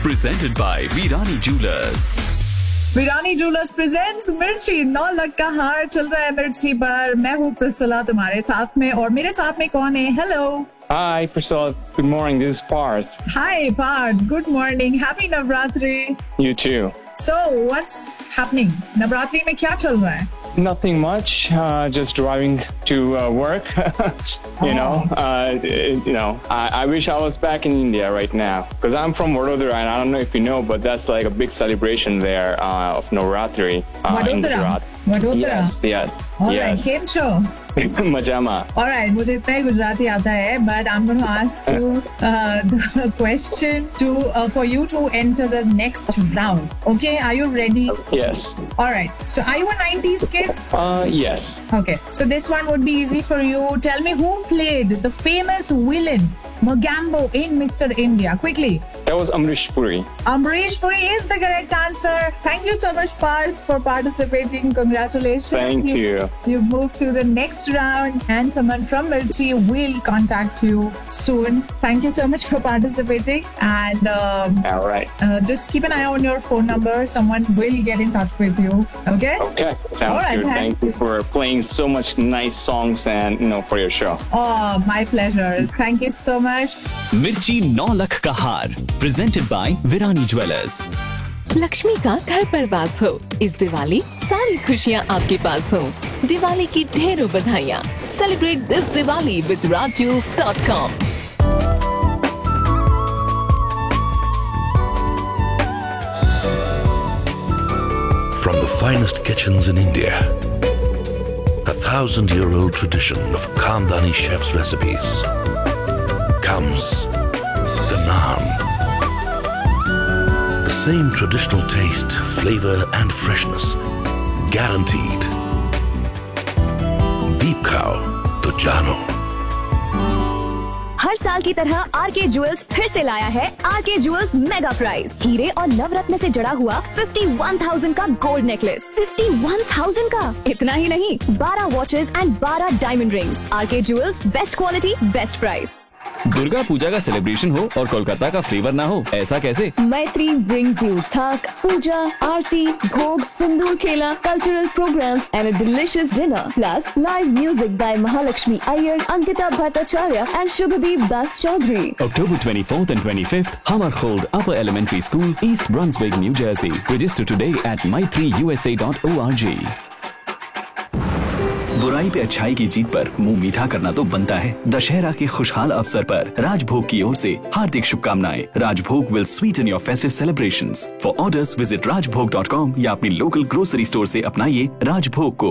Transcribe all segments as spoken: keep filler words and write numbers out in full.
presented by Virani Jewelers. Virani jewellers presents मिर्ची नौ लाख का हार चल रहा है मिर्ची पर। मैं हूँ प्रिसिला तुम्हारे साथ में, और मेरे साथ में कौन है? Hello. Hi, Priscilla. Good morning. This is Parth. Hi, Parth. Good morning. Happy Navratri. You too. So, what's happening? Navratri में क्या चल रहा है? Nothing much. Uh, just driving to uh, work. you Oh. know, uh, you know. I, I wish I was back in India right now because I'm from Vadodara, and I don't know if you know, but that's like a big celebration there uh, of Navratri uh, in Vadodara? Gujarat. Vadodara? Yes, yes, Alright, yes. केम छो? Majama. Alright, मुझे इतना ही गुजराती आता है, but I'm going to ask you uh, the question to uh, for you to enter the next round. Okay, are you ready? Yes. Alright, so are you a nineties kid? Uh, yes. Okay, so this one would be easy for you. Tell me who played the famous villain Mogambo in Mister India. Quickly. That was Amrish Puri. Amrish Puri is the correct answer. Thank you so much, Parth, for participating. Congratulations. Thank you. You, you moved to the next round, and someone from Mirchi will contact you soon. Thank you so much for participating. And um, All right. uh, just keep an eye on your phone number. Someone will get in touch with you. Okay? Okay. Sounds All right, good. then. Thank you for playing so much nice songs and you know for your show. Oh, my pleasure. Thank you so much. मिर्ची नौ लाख का हार presented by Virani Jewelers. Lakshmi का घर पर वास हो, इस दिवाली सारी खुशियाँ आपके पास हो। दिवाली की ढेरों बधाइयाँ। Celebrate this Diwali with Raj jewels dot com. From the finest kitchens in India, a thousand-year-old tradition of Khandani chefs' recipes, comes the naan. The same traditional taste, flavor and freshness, guaranteed. Deep khao to jano. हर साल की तरह R K jewels फिर से लाया है R K jewels mega prize. हीरे और नवरत्न से जड़ा हुआ इक्यावन हज़ार का गोल्ड नेकलेस। इक्यावन हज़ार का। इतना ही नहीं, बारह वॉचेस एंड बारह diamond rings. R K jewels, best quality, best price. Durga Puja का सेलिब्रेशन हो और कोलकाता का फ्लेवर ना हो, ऐसा कैसे? मैत्री brings you थक, पूजा, आरती, भोग, सिंदूर खेला, cultural programmes and a delicious dinner. Plus live music by Mahalakshmi Iyer, Ankita Bhattacharya and Shubhadeep Das Chaudhary. October twenty-fourth and twenty-fifth, Hammarskjöld Upper Elementary School, East Brunswick, New Jersey. Register today at my three u s a dot org. बुराई पे अच्छाई की जीत पर मुंह मीठा करना तो बनता है। दशहरा के खुशहाल अवसर पर राजभोग की ओर से हार्दिक शुभकामनाएं। राजभोग will Sutton your festive celebrations. For orders visit rajbhog dot com या अपनी लोकल ग्रोसरी स्टोर से अपनाइए राजभोग को।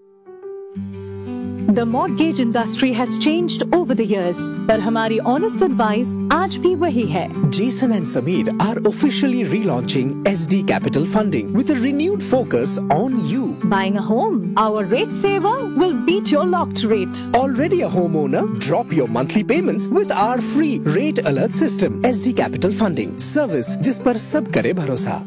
The mortgage industry has changed over the years, पर हमारी honest advice आज भी वही है। Jason and Sameer are officially relaunching S D Capital Funding with a renewed focus on you. Buying a home, our rate saver will beat your locked rate. Already a homeowner? Drop your monthly payments with our free rate alert system. S D Capital Funding, service जिस पर सब करे भरोसा।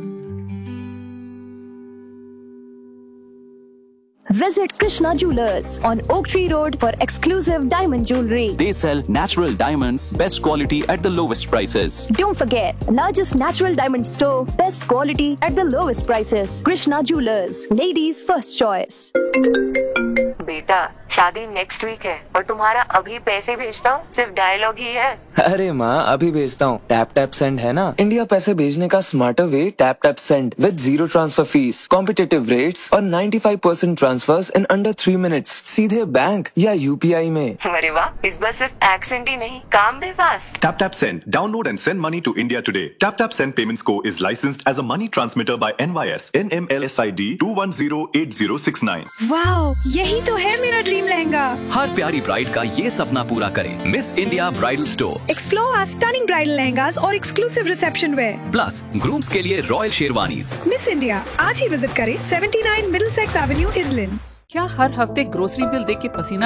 Visit Krishna Jewelers on Oak Tree Road for exclusive diamond jewelry. They sell natural diamonds, best quality at the lowest prices. Don't forget, largest natural diamond store, best quality at the lowest prices. Krishna Jewelers, ladies' first choice. बेटा, शादी next week है और तुम्हारा अभी पैसे भेजता हूँ सिर्फ डायलॉग ही है। अरे माँ, अभी भेजता हूँ। टैप टैप सेंड है ना, इंडिया पैसे भेजने का smarter way. Tap tap send with zero transfer fees, competitive rates और पचानवे percent transverse in under three minutes, सीधे बैंक या यूपीआई में। अरे वाह, इस बार सिर्फ एक्सेंट ही नहीं, काम भी fast. Tap Tap Send. Download and send money to India today. Tap Tap Send Payments Co is licensed as a money transmitter by N Y S N M L S I D two one zero eight zero six nine. Wow, यही तो है मेरा dream lehenga. हर प्यारी bride का ये सपना पूरा करें। Miss India bridal store. Explore our stunning bridal lehengas और exclusive reception where. Plus grooms के लिए रॉयल शेरवानीज। मिस इंडिया, आज ही विजिट करें, उन्यासी मिडिलसेक्स एवेन्यू, इजलिन। क्या हर हफ्ते ग्रोसरी बिल देके पसीना